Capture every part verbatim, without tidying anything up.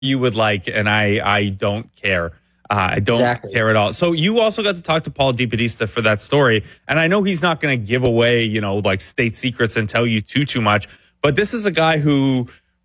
you would like, and I, I don't care. Uh, I don't Exactly. care at all. So you also got to talk to Paul DePodesta for that story. And I know he's not going to give away, you know, like state secrets and tell you too, too much. But this is a guy who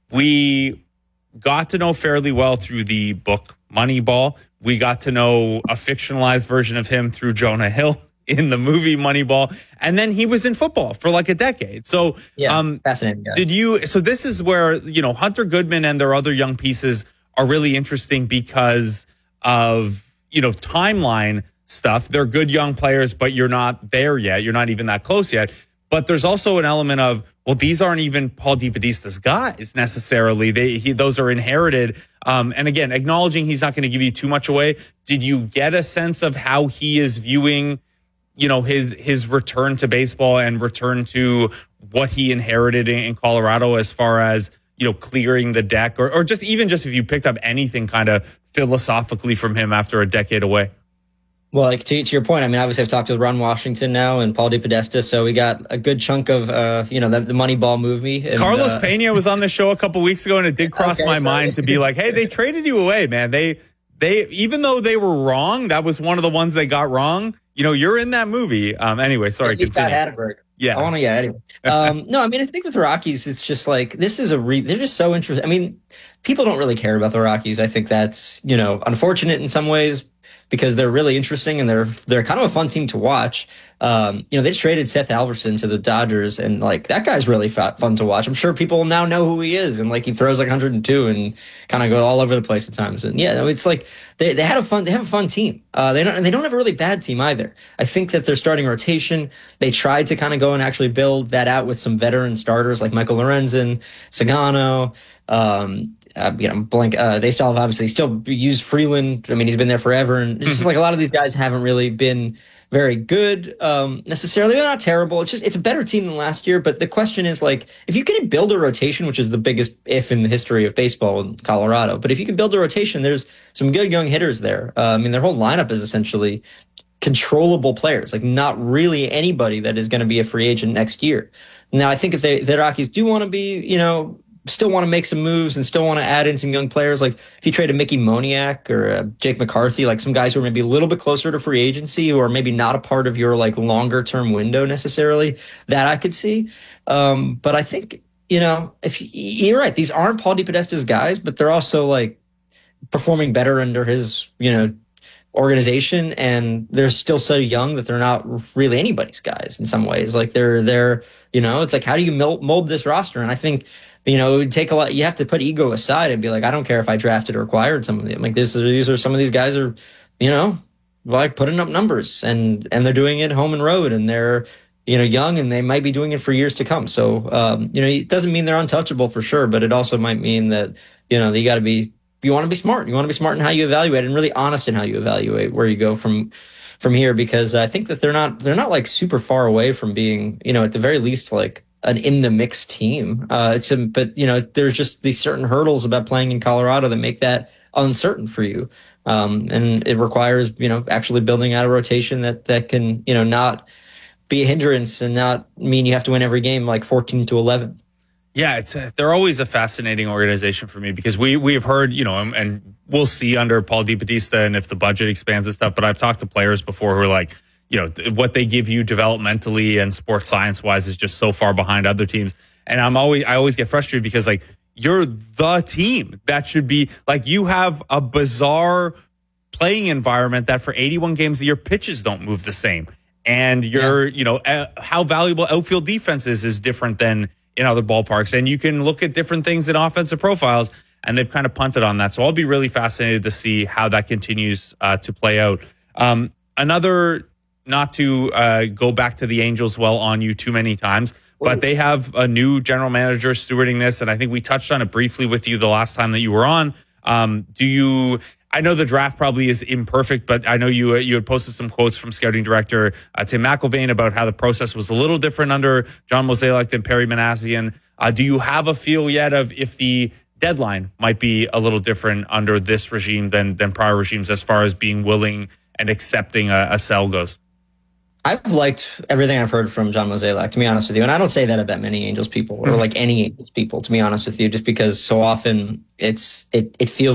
we got to know fairly well through the book Moneyball. We got to know a fictionalized version of him through Jonah Hill in the movie Moneyball. And then he was in football for like a decade. So, yeah, um, fascinating guy. Did you, so this is where, you know, Hunter Goodman and their other young pieces are really interesting because of, you know, timeline stuff. They're good young players, but you're not there yet. You're not even that close yet. But there's also an element of, well, these aren't even Paul DePodesta's guys necessarily. They he, those are inherited. Um, and again, acknowledging he's not going to give you too much away. Did you get a sense of how he is viewing, you know, his his return to baseball and return to what he inherited in, in Colorado as far as, you know, clearing the deck, or or just even just if you picked up anything kind of philosophically from him after a decade away? Well, like to, to your point, I mean, obviously I've talked with Ron Washington now and Paul DePodesta, so we got a good chunk of, uh, you know, the, the Moneyball movie. And, Carlos uh, Pena was on the show a couple weeks ago, and it did cross okay, my sorry. mind to be like, hey, they traded you away, man. They, they, even though they were wrong, that was one of the ones they got wrong. You know, you're in that movie. Um, anyway, sorry. At least Scott Hatterberg. Yeah. I want to, yeah, anyway. Um, no, I mean, I think with the Rockies, it's just like, this is a, re- they're just so interesting. I mean, people don't really care about the Rockies. I think that's, you know, unfortunate in some ways, because they're really interesting and they're they're kind of a fun team to watch. Um, you know, they traded Seth Alverson to the Dodgers, and like that guy's really fun to watch. I'm sure people now know who he is, and like he throws like one hundred two and kind of go all over the place at times. And yeah, it's like they they had a fun they have a fun team. Uh, they don't and they don't have a really bad team either. I think that their starting rotation, they tried to kind of go and actually build that out with some veteran starters like Michael Lorenzen, Sagano. Um, Uh, you know, blank. Uh, they still have obviously still use Freeland. I mean, he's been there forever, and it's just like a lot of these guys haven't really been very good um, necessarily. They're not terrible. It's just it's a better team than last year. But the question is like, if you can build a rotation, which is the biggest if in the history of baseball in Colorado, but if you can build a rotation, there's some good young hitters there. Uh, I mean, their whole lineup is essentially controllable players, like not really anybody that is going to be a free agent next year. Now, I think if they, the Rockies do want to be, you know, still want to make some moves and still want to add in some young players, like if you trade a Mickey Moniak or a Jake McCarthy, like some guys who are maybe a little bit closer to free agency who are maybe not a part of your like longer term window necessarily, that I could see. Um, but I think, you know, if you, you're right, these aren't Paul DePodesta's guys, but they're also like performing better under his, you know, organization, and they're still so young that they're not really anybody's guys in some ways. Like they're, they're, you know, it's like, how do you mold, mold this roster? And I think, you know, it would take a lot. You have to put ego aside and be like, I don't care if I drafted or acquired some of them. Like this, these are some of these guys are, you know, like putting up numbers, and and they're doing it home and road, and they're, you know, young, and they might be doing it for years to come. So, um, you know, it doesn't mean they're untouchable for sure, but it also might mean that, you know, you got to be, you want to be smart. You want to be smart in how you evaluate, and really honest in how you evaluate where you go from from here, because I think that they're not they're not like super far away from being, you know, at the very least like an in the mix team. Uh, it's a, but you know, there's just these certain hurdles about playing in Colorado that make that uncertain for you. Um, and it requires, you know, actually building out a rotation that, that can, you know, not be a hindrance and not mean you have to win every game like fourteen to eleven. Yeah, it's a, they're always a fascinating organization for me, because we we have heard, you know, and, and we'll see under Paul DePodesta and if the budget expands and stuff. But I've talked to players before who are like, you know, what they give you developmentally and sports science wise is just so far behind other teams. And I'm always, I always get frustrated because like, you're the team that should be like, you have a bizarre playing environment that for eighty-one games a year, pitches don't move the same. And you're, yeah. you know, uh, how valuable outfield defense is, is different than in other ballparks. And you can look at different things in offensive profiles, and they've kind of punted on that. So I'll be really fascinated to see how that continues uh, to play out. Um, another, not to uh, go back to the Angels well on you too many times, but they have a new general manager stewarding this, and I think we touched on it briefly with you the last time that you were on. Um, do you? I know the draft probably is imperfect, but I know you uh, you had posted some quotes from scouting director uh, Tim McIlvaine about how the process was a little different under John Mozeliak than Perry Manassian. Uh, do you have a feel yet of if the deadline might be a little different under this regime than than prior regimes as far as being willing and accepting a, a sell goes? I've liked everything I've heard from John Mozeliak, to be honest with you. And I don't say that about many Angels people or like any Angels people, to be honest with you, just because so often it's it it feels